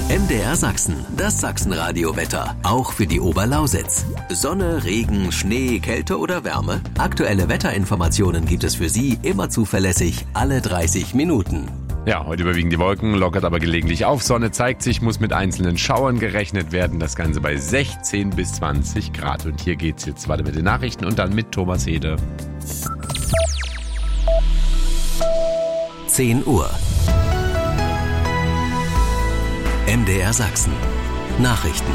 MDR Sachsen, das Sachsenradio-Wetter, auch für die Oberlausitz. Sonne, Regen, Schnee, Kälte oder Wärme? Aktuelle Wetterinformationen gibt es für Sie immer zuverlässig alle 30 Minuten. Ja, heute überwiegen die Wolken, lockert aber gelegentlich auf. Sonne zeigt sich, muss mit einzelnen Schauern gerechnet werden. Das Ganze bei 16 bis 20 Grad. Und hier geht's jetzt weiter mit den Nachrichten und dann mit Thomas Hede. 10 Uhr. MDR Sachsen. Nachrichten.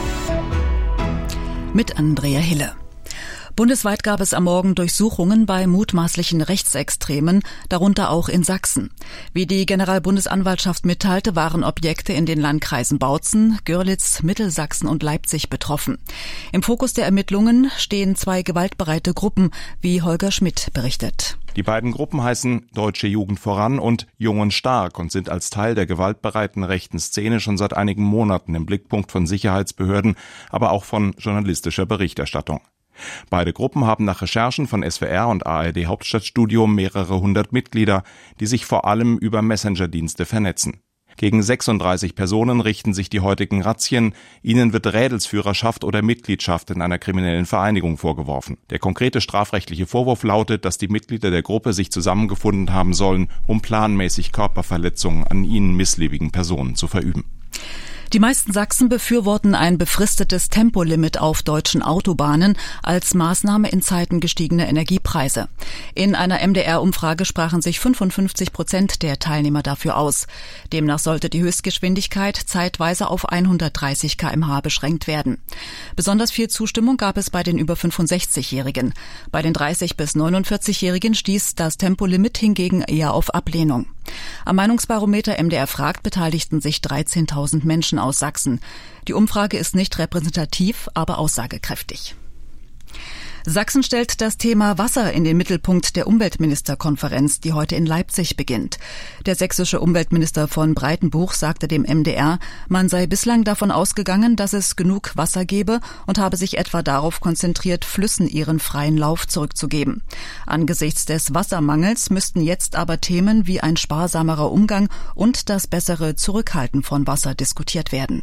Mit Andrea Hille. Bundesweit gab es am Morgen Durchsuchungen bei mutmaßlichen Rechtsextremen, darunter auch in Sachsen. Wie die Generalbundesanwaltschaft mitteilte, waren Objekte in den Landkreisen Bautzen, Görlitz, Mittelsachsen und Leipzig betroffen. Im Fokus der Ermittlungen stehen 2 gewaltbereite Gruppen, wie Holger Schmidt berichtet. Die beiden Gruppen heißen Deutsche Jugend voran und Jung und Stark und sind als Teil der gewaltbereiten rechten Szene schon seit einigen Monaten im Blickpunkt von Sicherheitsbehörden, aber auch von journalistischer Berichterstattung. Beide Gruppen haben nach Recherchen von SWR und ARD Hauptstadtstudio mehrere hundert Mitglieder, die sich vor allem über Messenger-Dienste vernetzen. Gegen 36 Personen richten sich die heutigen Razzien. Ihnen wird Rädelsführerschaft oder Mitgliedschaft in einer kriminellen Vereinigung vorgeworfen. Der konkrete strafrechtliche Vorwurf lautet, dass die Mitglieder der Gruppe sich zusammengefunden haben sollen, um planmäßig Körperverletzungen an ihnen missliebigen Personen zu verüben. Die meisten Sachsen befürworten ein befristetes Tempolimit auf deutschen Autobahnen als Maßnahme in Zeiten gestiegener Energiepreise. In einer MDR-Umfrage sprachen sich 55% der Teilnehmer dafür aus. Demnach sollte die Höchstgeschwindigkeit zeitweise auf 130 km/h beschränkt werden. Besonders viel Zustimmung gab es bei den über 65-Jährigen. Bei den 30- bis 49-Jährigen stieß das Tempolimit hingegen eher auf Ablehnung. Am Meinungsbarometer MDR fragt beteiligten sich 13.000 Menschen aus Sachsen. Die Umfrage ist nicht repräsentativ, aber aussagekräftig. Sachsen stellt das Thema Wasser in den Mittelpunkt der Umweltministerkonferenz, die heute in Leipzig beginnt. Der sächsische Umweltminister von Breitenbuch sagte dem MDR, man sei bislang davon ausgegangen, dass es genug Wasser gebe und habe sich etwa darauf konzentriert, Flüssen ihren freien Lauf zurückzugeben. Angesichts des Wassermangels müssten jetzt aber Themen wie ein sparsamerer Umgang und das bessere Zurückhalten von Wasser diskutiert werden.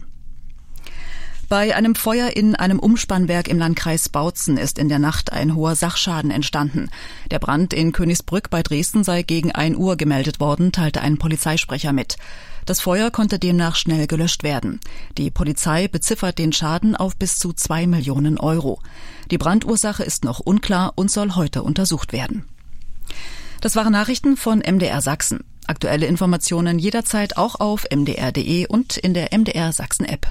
Bei einem Feuer in einem Umspannwerk im Landkreis Bautzen ist in der Nacht ein hoher Sachschaden entstanden. Der Brand in Königsbrück bei Dresden sei gegen 1 Uhr gemeldet worden, teilte ein Polizeisprecher mit. Das Feuer konnte demnach schnell gelöscht werden. Die Polizei beziffert den Schaden auf bis zu 2 Millionen Euro. Die Brandursache ist noch unklar und soll heute untersucht werden. Das waren Nachrichten von MDR Sachsen. Aktuelle Informationen jederzeit auch auf mdr.de und in der MDR Sachsen App.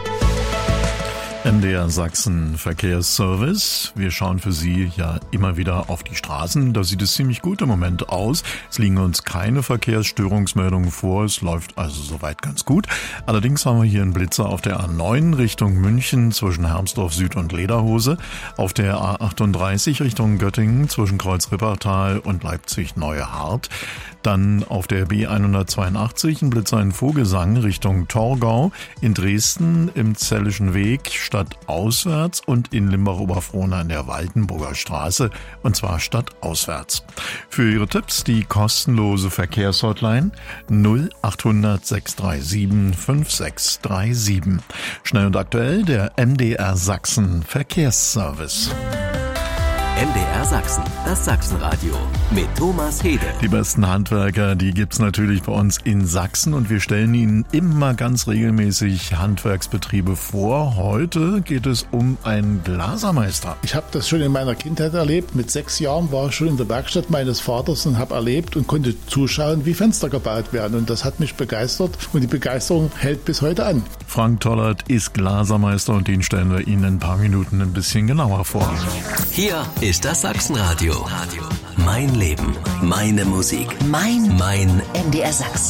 MDR Sachsen Verkehrsservice. Wir schauen für Sie ja immer wieder auf die Straßen. Da sieht es ziemlich gut im Moment aus. Es liegen uns keine Verkehrsstörungsmeldungen vor. Es läuft also soweit ganz gut. Allerdings haben wir hier einen Blitzer auf der A9 Richtung München zwischen Hermsdorf Süd und Lederhose. Auf der A38 Richtung Göttingen zwischen Kreuz-Rippertal und Leipzig-Neuhardt. Dann auf der B182 ein Blitzer in Vogelsang Richtung Torgau. In Dresden im Zellischen Weg stadtauswärts und in Limbach-Oberfrohna an der Waldenburger Straße, und zwar stadtauswärts. Für Ihre Tipps die kostenlose Verkehrshotline 0800 637 5637. Schnell und aktuell der MDR Sachsen Verkehrsservice. MDR Sachsen, das Sachsenradio mit Thomas Hede. Die besten Handwerker, die gibt's natürlich bei uns in Sachsen und wir stellen Ihnen immer ganz regelmäßig Handwerksbetriebe vor. Heute geht es um einen Glasermeister. Ich habe das schon in meiner Kindheit erlebt. Mit 6 Jahren war ich schon in der Werkstatt meines Vaters und habe erlebt und konnte zuschauen, wie Fenster gebaut werden. Und das hat mich begeistert und die Begeisterung hält bis heute an. Frank Tollert ist Glasermeister und den stellen wir Ihnen in ein paar Minuten ein bisschen genauer vor. Hier ist das Sachsenradio. Mein Leben, meine Musik, mein MDR Sachsen.